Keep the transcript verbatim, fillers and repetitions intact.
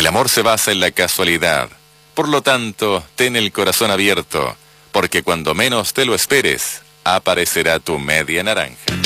El amor se basa en la casualidad. Por lo tanto, ten el corazón abierto, porque cuando menos te lo esperes, aparecerá tu media naranja.